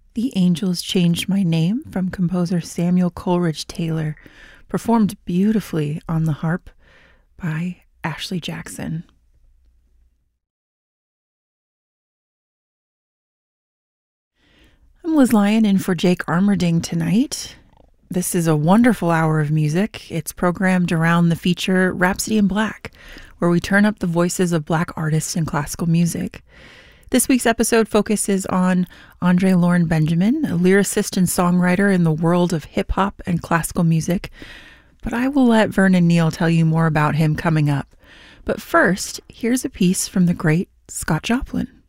The Angels Changed My Name from composer Samuel Coleridge Taylor, performed beautifully on the harp by Ashley Jackson. I'm Liz Lyon in for Jake Armerding tonight. This is a wonderful hour of music. It's programmed around the feature Rhapsody in Black, where we turn up the voices of Black artists in classical music. This week's episode focuses on Andre Lauren Benjamin, a lyricist and songwriter in the world of hip-hop and classical music. But I will let Vernon Neal tell you more about him coming up. But first, here's a piece from the great Scott Joplin.